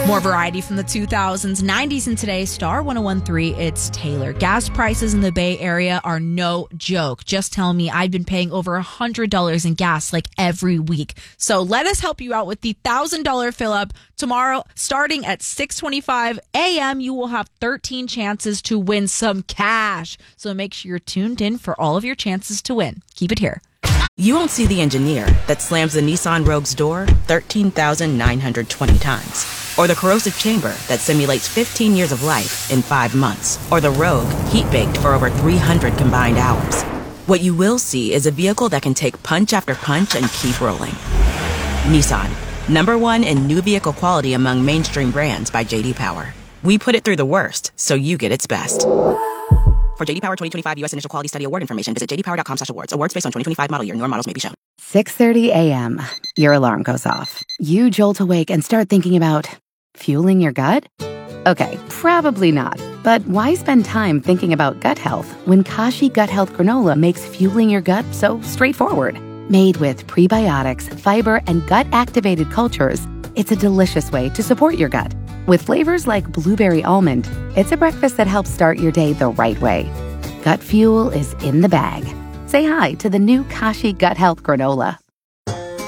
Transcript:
More variety from the 2000s, 90s, and today. Star 101.3, it's Taylor. Gas prices in the Bay Area are no joke. Just tell me, I've been paying over $100 in gas like every week. So let us help you out with the $1,000 fill up. Tomorrow, starting at 6:25 a.m., you will have 13 chances to win some cash. So make sure you're tuned in for all of your chances to win. Keep it here. You won't see the engineer that slams the Nissan Rogue's door 13,920 times. Or the corrosive chamber that simulates 15 years of life in 5 months. Or the Rogue heat-baked for over 300 combined hours. What you will see is a vehicle that can take punch after punch and keep rolling. Nissan, #1 in new vehicle quality among mainstream brands by J.D. Power. We put it through the worst, so you get its best. For J.D. Power 2025 U.S. Initial Quality Study Award information, visit jdpower.com/awards. Awards based on 2025 model year. Newer models may be shown. 6:30 a.m. Your alarm goes off. You jolt awake and start thinking about fueling your gut? Okay, probably not. But why spend time thinking about gut health when Kashi Gut Health Granola makes fueling your gut so straightforward? Made with prebiotics, fiber, and gut-activated cultures, it's a delicious way to support your gut. With flavors like blueberry almond, it's a breakfast that helps start your day the right way. Gut fuel is in the bag. Say hi to the new Kashi Gut Health Granola.